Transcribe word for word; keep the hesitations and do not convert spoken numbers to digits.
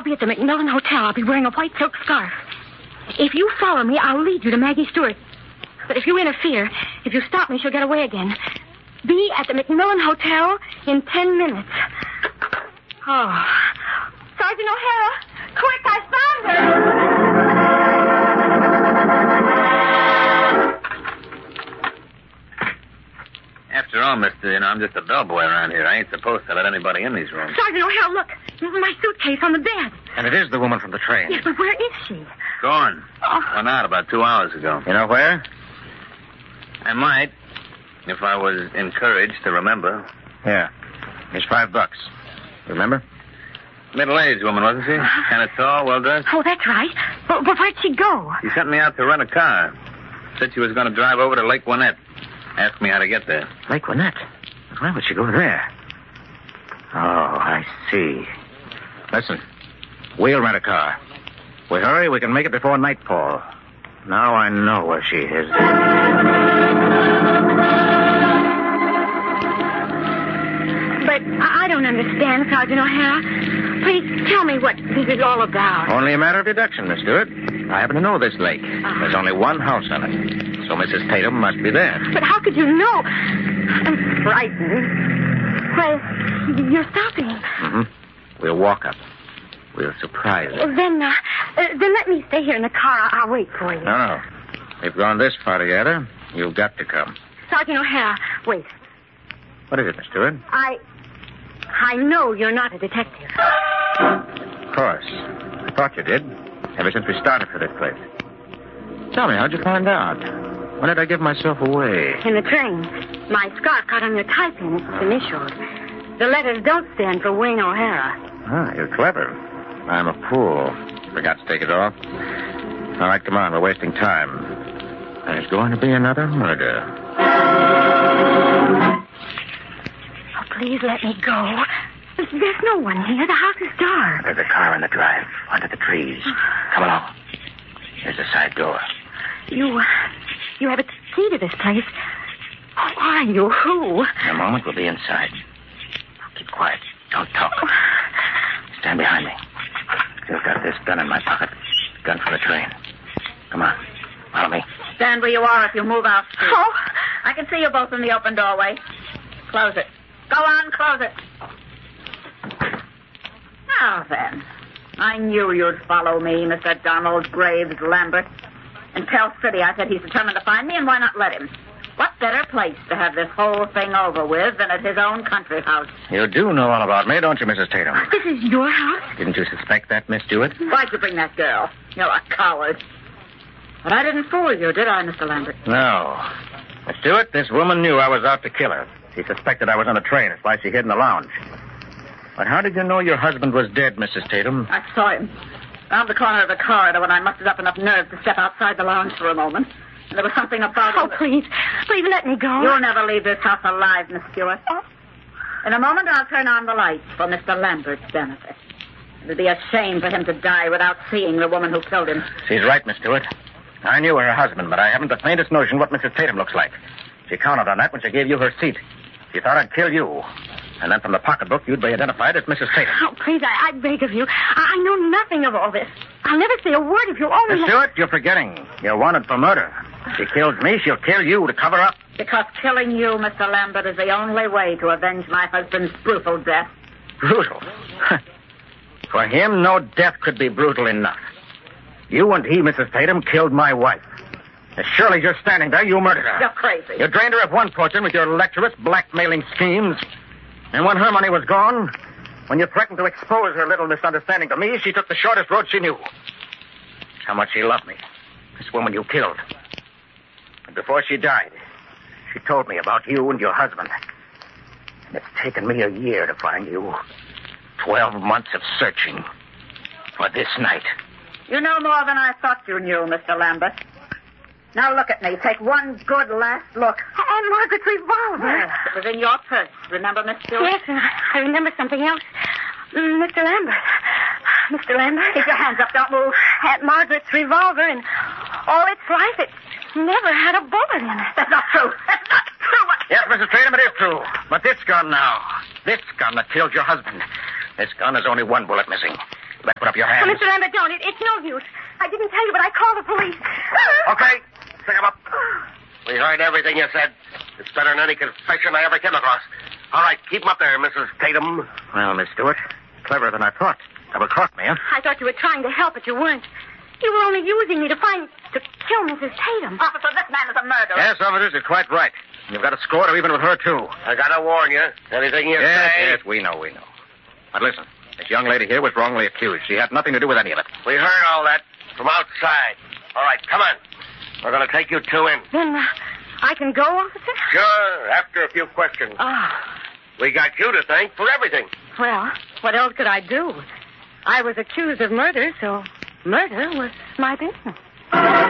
be at the McMillan Hotel. I'll be wearing a white silk scarf. If you follow me, I'll lead you to Maggie Stewart. But if you interfere, if you stop me, she'll get away again. Be at the McMillan Hotel in ten minutes. Oh. Sergeant O'Hara, quick, I found her! After all, mister, you know, I'm just a bellboy around here. I ain't supposed to let anybody in these rooms. Sergeant O'Hara, look. My suitcase on the bed. And it is the woman from the train. Yes, but where is she? Gone. Oh. Went out about two hours ago. You know where? I might, if I was encouraged to remember. Yeah. Here's five bucks. Remember? Middle-aged woman, wasn't she? Kind of tall, well-dressed? Oh, that's right. But, but where'd she go? She sent me out to rent a car. Said she was going to drive over to Lake Winnett. Asked me how to get there. Lake Winnett? But why would she go there? Oh, I see. Listen, we'll rent a car. We hurry, we can make it before nightfall. Now I know where she is. But I don't understand, Sergeant O'Hara. Please tell me what this is all about. Only a matter of deduction, Miss Stewart. I happen to know this lake. Uh, There's only one house on it. So Missus Tatum must be there. But how could you know? I'm frightened. Why, you're stopping. Mm-hmm. We'll walk up. We'll surprise her. Then, uh, uh, then let me stay here in the car. I'll wait for you. No, no. We've gone this far together. You've got to come. Sergeant O'Hara, wait. What is it, Miss Stewart? I... I know you're not a detective. Of course. I thought you did. Ever since we started for this place. Tell me, how'd you find out? When did I give myself away? In the train. My scarf caught on your tie-pin. It's initialed. The letters don't stand for Wayne O'Hara. Ah, you're clever. I'm a fool. Forgot to take it off. All right, come on. We're wasting time. There's going to be another murder. Oh, please let me go. There's no one here. The house is dark. There's a car in the drive, under the trees. Come along. Here's the side door. You, uh, you have a key to this place. Who are you? Who? In a moment, we'll be inside. Keep quiet. Don't talk. Stand behind me. Still got this gun in my pocket. Gun for the train. Come on. Follow me. Stand where you are if you move out. Steve. Oh. I can see you both in the open doorway. Close it. Go on, close it. Now then, I knew you'd follow me, Mister Donald Graves Lambert. In Pell City, I said he's determined to find me, and why not let him? What better place to have this whole thing over with than at his own country house? You do know all about me, don't you, Missus Tatum? This is your house? Didn't you suspect that, Miss Stewart? Why'd you bring that girl? You're a coward. But I didn't fool you, did I, Mister Lambert? No. Miss Stewart, this woman knew I was out to kill her. She suspected I was on a train. That's why she hid in the lounge. But how did you know your husband was dead, Missus Tatum? I saw him. Round the corner of the corridor when I mustered up enough nerve to step outside the lounge for a moment. And there was something about Oh, him that... please. Please let me go. You'll never leave this house alive, Miss Stewart. In a moment, I'll turn on the lights for Mister Lambert's benefit. It would be a shame for him to die without seeing the woman who killed him. She's right, Miss Stewart. I knew her husband, but I haven't the faintest notion what Missus Tatum looks like. She counted on that when she gave you her seat. She thought I'd kill you. And then from the pocketbook, you'd be identified as Missus Tatum. Oh, please, I, I beg of you. I, I know nothing of all this. I'll never say a word if you only... Miss Stewart, you're forgetting. You're wanted for murder. She kills me, she'll kill you to cover up. Because killing you, Mister Lambert, is the only way to avenge my husband's brutal death. Brutal? For him, no death could be brutal enough. You and he, Missus Tatum, killed my wife. As surely as you're standing there, you murdered her. You're crazy. You drained her of one fortune with your lecherous, blackmailing schemes. And when her money was gone, when you threatened to expose her little misunderstanding to me, she took the shortest road she knew. How much she loved me. This woman you killed. And before she died, she told me about you and your husband. And it's taken me a year to find you. Twelve months of searching for this night. You know more than I thought you knew, Mister Lambert. Now look at me. Take one good last look. And Margaret's revolver. Yes, it was in your purse. Remember, Miss Stewart? Yes, and I remember something else. Mm, Mister Lambert. Mister Lambert. Keep your hands up. Don't move. Aunt Margaret's revolver, and all its life, it never had a bullet in it. That's not true. That's not true. Yes, Missus Tatum, it is true. But this gun now, this gun that killed your husband, this gun has only one bullet missing. Better put up your hands. Oh, Mister Lambert, don't. It, it's no use. I didn't tell you, but I called the police. Okay, pick him up. We heard everything you said. It's better than any confession I ever came across. All right, keep him up there, Missus Tatum. Well, Miss Stewart, cleverer than I thought. Double-crossed me, huh? I thought you were trying to help, but you weren't. You were only using me to find... to kill Missus Tatum. Officer, this man is a murderer. Yes, officers, you're quite right. You've got a score to even with her, too. I gotta warn you. Anything you Yes, say... yes, we know, we know. But listen, this young lady here was wrongly accused. She had nothing to do with any of it. We heard all that from outside. All right, come on. We're gonna take you two in. Then uh, I can go, officer? Sure, after a few questions. Ah, We got you to thank for everything. well, what else could I do? I was accused of murder, so murder was my business.